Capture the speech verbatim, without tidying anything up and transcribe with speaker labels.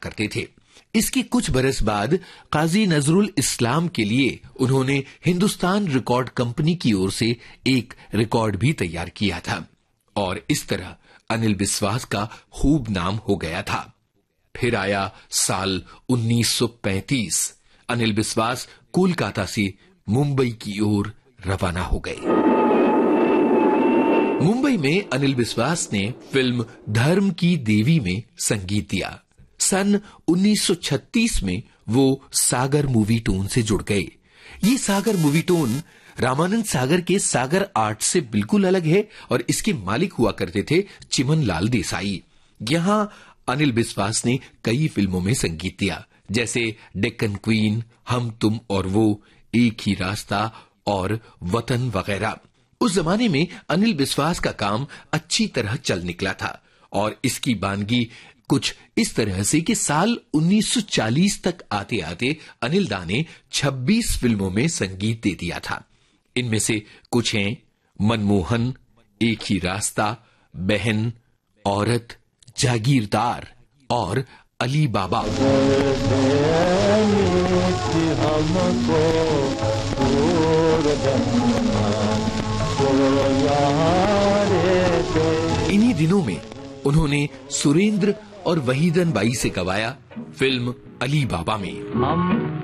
Speaker 1: करते थे। इसके कुछ बरस बाद काजी नजरुल इस्लाम के लिए उन्होंने हिंदुस्तान रिकॉर्ड कंपनी की ओर से एक रिकॉर्ड भी तैयार किया था और इस तरह अनिल बिस्वास का खूब नाम हो गया था। फिर आया साल उन्नीस सौ पैंतीस। अनिल बिस्वास कोलकाता से मुंबई की ओर रवाना हो गए। मुंबई में अनिल बिस्वास ने फिल्म धर्म की देवी में संगीत दिया। सन उन्नीस सौ छत्तीस में वो सागर मूवी टोन से जुड़ गए। ये सागर मूवी टोन रामानंद सागर के सागर आर्ट से बिल्कुल अलग है और इसके मालिक हुआ करते थे चिमन लाल देसाई। यहां अनिल बिस्वास ने कई फिल्मों में संगीत दिया, जैसे डेक्कन क्वीन, हम तुम और वो, एक ही रास्ता और वतन वगैरह। उस जमाने में अनिल बिस्वास का काम अच्छी तरह चल निकला था और इसकी बानगी कुछ इस तरह से कि साल उन्नीस सौ चालीस तक आते आते अनिल दा ने छब्बीस फिल्मों में संगीत दे दिया था। इनमें से कुछ हैं मनमोहन, एक ही रास्ता, बहन, औरत, जागीरदार और अली बाबा। इन्हीं दिनों में उन्होंने सुरेंद्र और वहीदन बाई से गवाया फिल्म अली बाबा में।
Speaker 2: हम